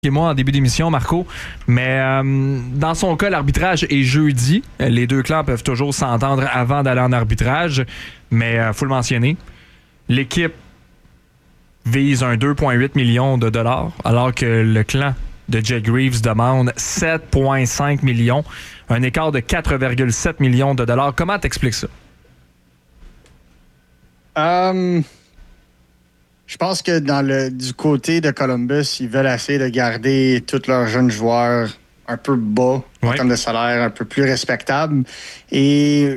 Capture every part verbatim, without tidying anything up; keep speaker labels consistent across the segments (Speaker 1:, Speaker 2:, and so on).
Speaker 1: et moi en début d'émission, Marco, mais euh, dans son cas, l'arbitrage est jeudi. Les deux clans peuvent toujours s'entendre avant d'aller en arbitrage, mais il euh, faut le mentionner. L'équipe vise un deux virgule huit millions de dollars, alors que le clan de Jet Greaves demande sept virgule cinq millions, un écart de quatre virgule sept millions de dollars. Comment t'expliques ça?
Speaker 2: Um... Je pense que dans le du côté de Columbus, ils veulent essayer de garder tous leurs jeunes joueurs un peu bas en
Speaker 1: ouais.
Speaker 2: termes de salaire, un peu plus respectable. Et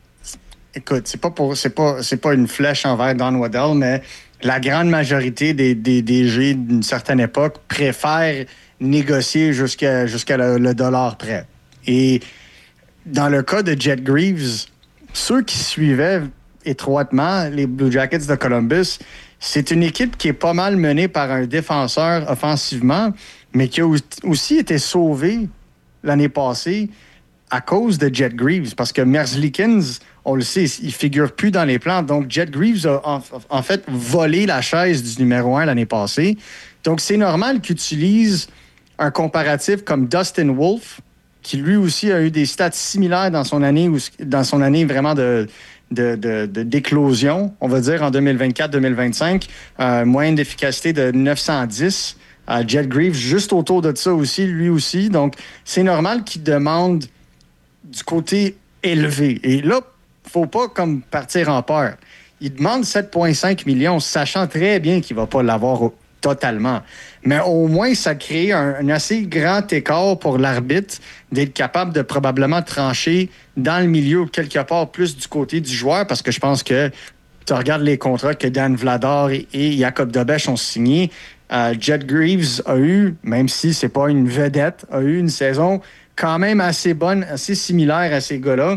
Speaker 2: écoute, c'est pas pour c'est pas c'est pas une flèche envers Don Waddell, mais la grande majorité des, des, des D G d'une certaine époque préfèrent négocier jusqu'à jusqu'à le, le dollar près. Et dans le cas de Jet Greaves, ceux qui suivaient étroitement les Blue Jackets de Columbus, c'est une équipe qui est pas mal menée par un défenseur offensivement, mais qui a aussi été sauvée l'année passée à cause de Jet Greaves. Parce que Merzlikins, on le sait, il figure plus dans les plans. Donc, Jet Greaves a en, en fait volé la chaise du numéro un l'année passée. Donc, c'est normal qu'il utilise un comparatif comme Dustin Wolf, qui lui aussi a eu des stats similaires dans son année, dans son année vraiment de... De, de, de, d'éclosion, on va dire, en deux mille vingt-quatre deux mille vingt-cinq. Euh, moyenne d'efficacité de neuf cent dix. Euh, Jet Greaves, juste autour de ça aussi, lui aussi. Donc, c'est normal qu'il demande du côté élevé. Et là, il ne faut pas comme partir en peur. Il demande sept virgule cinq millions, sachant très bien qu'il ne va pas l'avoir au, totalement. Mais au moins, ça crée un, un assez grand écart pour l'arbitre d'être capable de probablement trancher dans le milieu quelque part plus du côté du joueur, parce que je pense que tu regardes les contrats que Dan Vladar et, et Jacob Dobeš ont signés. Euh, Jet Greaves a eu, même si c'est pas une vedette, a eu une saison quand même assez bonne, assez similaire à ces gars-là.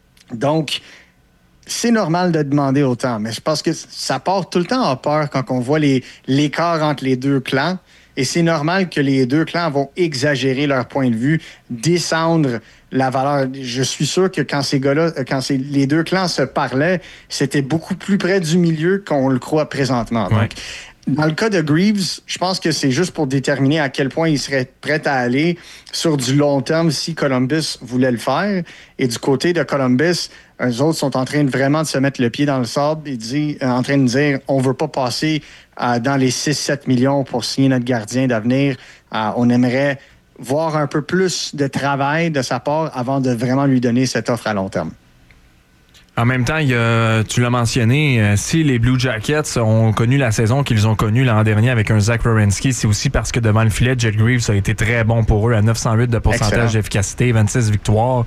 Speaker 2: Donc, c'est normal de demander autant, mais je pense que ça part tout le temps en peur quand on voit les, l'écart entre les deux clans. Et c'est normal que les deux clans vont exagérer leur point de vue, descendre la valeur. Je suis sûr que quand ces gars-là, quand ces, les deux clans se parlaient, c'était beaucoup plus près du milieu qu'on le croit présentement.
Speaker 1: Ouais.
Speaker 2: Donc, dans le cas de Greaves, je pense que c'est juste pour déterminer à quel point il serait prêt à aller sur du long terme si Columbus voulait le faire. Et du côté de Columbus, eux autres sont en train de vraiment de se mettre le pied dans le sable et dire, euh, en train de dire on veut pas passer euh, dans les six sept millions pour signer notre gardien d'avenir. Euh, on aimerait voir un peu plus de travail de sa part avant de vraiment lui donner cette offre à long terme.
Speaker 1: En même temps, il y a, tu l'as mentionné, euh, si les Blue Jackets ont connu la saison qu'ils ont connue l'an dernier avec un Zach Werenski, c'est aussi parce que devant le filet, Jet Greaves a été très bon pour eux à neuf cent huit de pourcentage Excellent. D'efficacité, vingt-six victoires.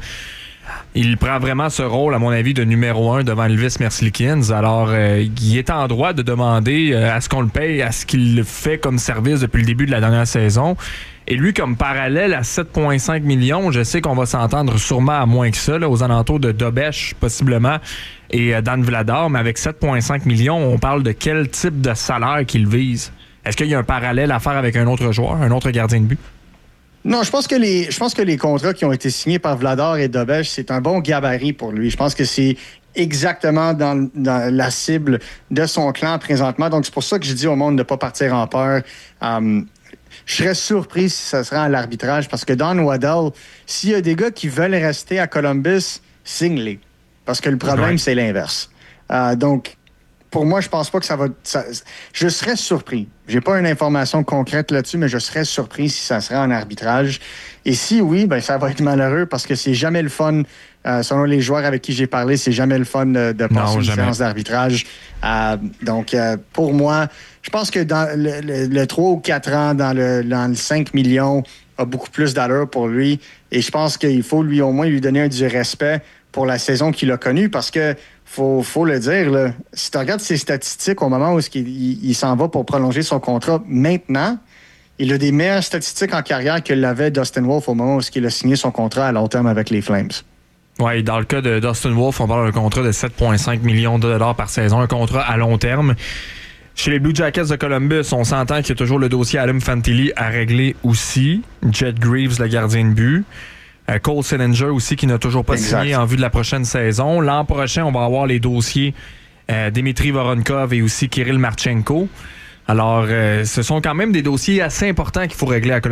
Speaker 1: Il prend vraiment ce rôle, à mon avis, de numéro un devant Elvis Merzlikins. Alors, euh, il est en droit de demander euh, à ce qu'on le paye, à ce qu'il fait comme service depuis le début de la dernière saison. Et lui, comme parallèle à sept virgule cinq millions, je sais qu'on va s'entendre sûrement à moins que ça, là, aux alentours de Dobeš, possiblement, et euh, Dan Vladar. Mais avec sept virgule cinq millions, on parle de quel type de salaire qu'il vise? Est-ce qu'il y a un parallèle à faire avec un autre joueur, un autre gardien de but?
Speaker 2: Non, je pense que les, je pense que les contrats qui ont été signés par Vladar et Dobeš, c'est un bon gabarit pour lui. Je pense que c'est exactement dans, dans la cible de son clan présentement. Donc, c'est pour ça que je dis au monde de ne pas partir en peur. Um, je serais surpris si ça serait à l'arbitrage parce que Don Waddell, s'il y a des gars qui veulent rester à Columbus, signe-les. Parce que le problème, ouais. c'est l'inverse. Uh, donc, pour moi, je pense pas que ça va... Ça, je serais surpris. J'ai pas une information concrète là-dessus, mais je serais surpris si ça serait en arbitrage. Et si oui, ben ça va être malheureux parce que c'est jamais le fun. Euh, selon les joueurs avec qui j'ai parlé, c'est jamais le fun de, de passer non, une séance d'arbitrage. Euh, donc, euh, pour moi, je pense que dans le, le, le trois ou quatre ans, dans le, dans le cinq millions, a beaucoup plus d'allure pour lui. Et je pense qu'il faut lui au moins lui donner un du respect pour la saison qu'il a connue parce que Faut, faut le dire, là, si tu regardes ses statistiques au moment où il, il, il s'en va pour prolonger son contrat maintenant, il a des meilleures statistiques en carrière que l'avait Dustin Wolf au moment où il a signé son contrat à long terme avec les Flames.
Speaker 1: Oui, dans le cas de Dustin Wolf, on parle d'un contrat de sept virgule cinq millions de dollars par saison, un contrat à long terme. Chez les Blue Jackets de Columbus, on s'entend qu'il y a toujours le dossier Adam Fantilli à régler aussi. Jet Greaves, le gardien de but. Cole Sillinger aussi qui n'a toujours pas exact. signé en vue de la prochaine saison. L'an prochain, on va avoir les dossiers euh, Dimitri Voronkov et aussi Kirill Marchenko. Alors, euh, ce sont quand même des dossiers assez importants qu'il faut régler à